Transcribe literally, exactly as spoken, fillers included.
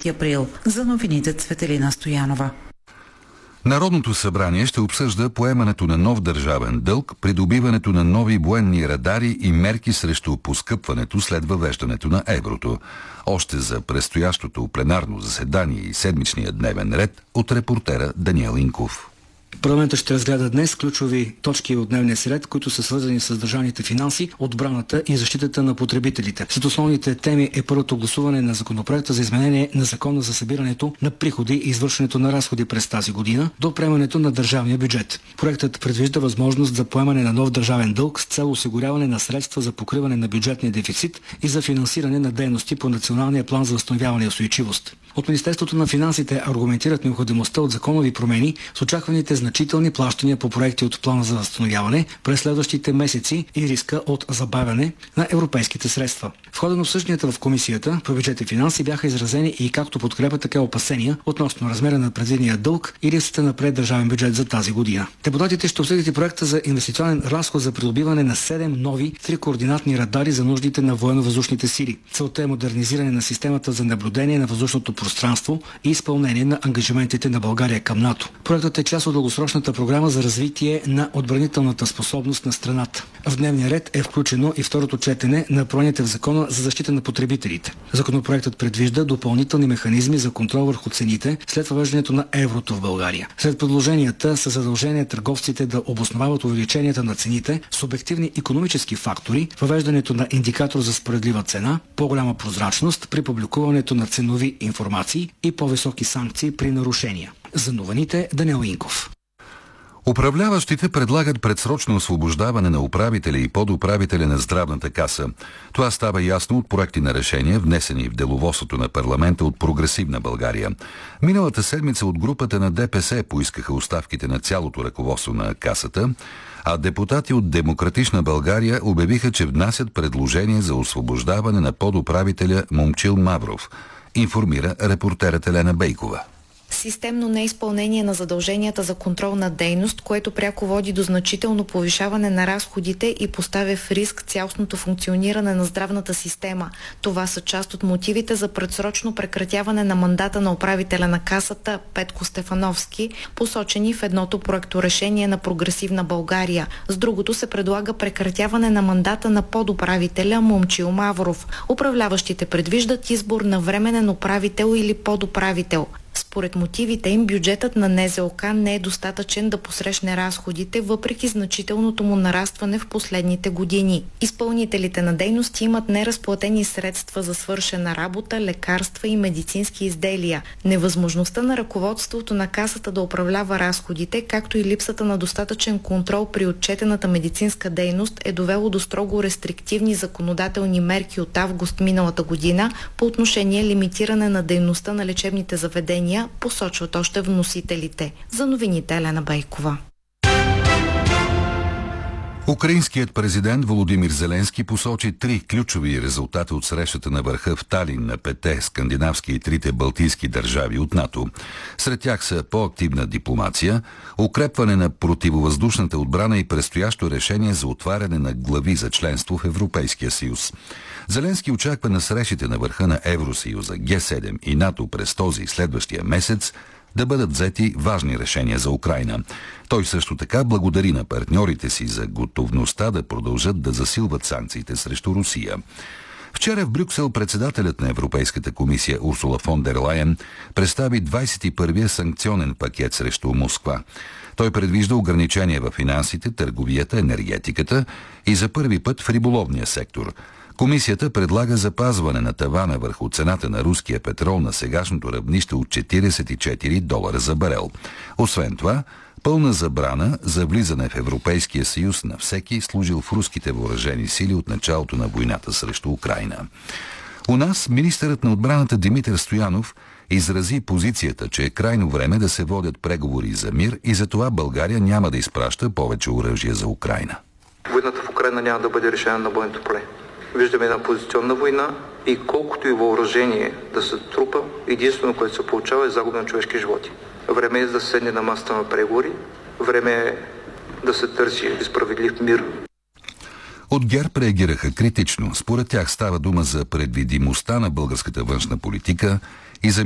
девети април. За новините Цветелина Стоянова. Народното събрание ще обсъжда поемането на нов държавен дълг, придобиването на нови военни радари и мерки срещу поскъпването след въвеждането на еврото. Още за предстоящото пленарно заседание и седмичния дневен ред от репортера Даниел Инков. Парламентът ще разгледа днес ключови точки от дневния си ред, които са свързани с държавните финанси, отбраната и защитата на потребителите. Сред основните теми е първото гласуване на законопроекта за изменение на закона за събирането на приходи и извършването на разходи през тази година до приемането на държавния бюджет. Проектът предвижда възможност за поемане на нов държавен дълг с цел осигуряване на средства за покриване на бюджетния дефицит и за финансиране на дейности по Националния план за възстановяване и устойчивост. От Министерството на финансите аргументират необходимостта от законови промени с очакваните значителни плащания по проекти от плана за възстановяване през следващите месеци и риска от забавяне на европейските средства. В хода на обсъжданията в Комисията по бюджет и финанси бяха изразени и както подкрепа, така и опасения относно размера на предвидения дълг и липсата на преддържавен бюджет за тази година. Депутатите ще обсъдят и проекта за инвестиционен разход за придобиване на седем нови трикоординатни радари за нуждите на военно-въздушните сили. Целта е модернизиране на системата за наблюдение на въздушното пространство и изпълнение на ангажиментите на България към НАТО. Проектът е част от дългосрочната програма за развитие на отбранителната способност на страната. В дневния ред е включено и второто четене на промените в закона за защита на потребителите. Законопроектът предвижда допълнителни механизми за контрол върху цените след въвеждането на еврото в България. Сред предложенията са задължение търговците да обосновават увеличенията на цените с обективни икономически фактори, въвеждането на индикатор за справедлива цена, по-голяма прозрачност при публикуването на ценови информации и по-високи санкции при нарушения. За новините Даниел Инков. Управляващите предлагат предсрочно освобождаване на управителя и подуправителя на Здравната каса. Това става ясно от проекти на решения, внесени в деловодството на парламента от Прогресивна България. Миналата седмица от групата на ДПС поискаха оставките на цялото ръководство на касата, а депутати от Демократична България обявиха, че внасят предложение за освобождаване на подуправителя Момчил Мавров, информира репортерът Елена Бейкова. Системно неизпълнение на задълженията за контролна дейност, което пряко води до значително повишаване на разходите и поставя в риск цялостното функциониране на здравната система. Това са част от мотивите за предсрочно прекратяване на мандата на управителя на касата Петко Стефановски, посочени в едното проекторешение на Прогресивна България. С другото се предлага прекратяване на мандата на подуправителя Момчил Мавров. Управляващите предвиждат избор на временен управител или подуправител. Според мотивите им, бюджетът на НЗОК не е достатъчен да посрещне разходите, въпреки значителното му нарастване в последните години. Изпълнителите на дейности имат неразплатени средства за свършена работа, лекарства и медицински изделия. Невъзможността на ръководството на касата да управлява разходите, както и липсата на достатъчен контрол при отчетената медицинска дейност е довело до строго рестриктивни законодателни мерки от август миналата година по отношение лимитиране на дейността на лечебните заведения, посочват още вносителите. За новините Елена Бейкова. Украинският президент Володимир Зеленски посочи три ключови резултати от срещата на върха в Талин на петте скандинавски и трите балтийски държави от НАТО. Сред тях са по-активна дипломация, укрепване на противовъздушната отбрана и предстоящо решение за отваряне на глави за членство в Европейския съюз. Зеленски очаква на срещите на върха на Евросъюза, Ге седем и НАТО през този и следващия месец да бъдат взети важни решения за Украйна. Той също така благодари на партньорите си за готовността да продължат да засилват санкциите срещу Русия. Вчера в Брюксел председателят на Европейската комисия Урсула фон дер Лайен представи двадесет и първия санкционен пакет срещу Москва. Той предвижда ограничения в финансите, търговията, енергетиката и за първи път в риболовния сектор. Комисията предлага запазване на тавана върху цената на руския петрол на сегашното равнище от четиридесет и четири долара за барел. Освен това, пълна забрана за влизане в Европейския съюз на всеки служил в руските въоръжени сили от началото на войната срещу Украйна. У нас министърът на отбраната Димитър Стоянов изрази позицията, че е крайно време да се водят преговори за мир и затова България няма да изпраща повече оръжие за Украйна. Войната в Украйна няма да бъде решена на бойното поле. Виждаме една позиционна война и колкото и въоръжение да се трупа, единствено, което се получава, е загуба на човешки животи. Време е да се седне на масата на преговори, време е да се търси справедлив мир. От ГЕРБ реагираха критично. Според тях става дума за предвидимостта на българската външна политика и за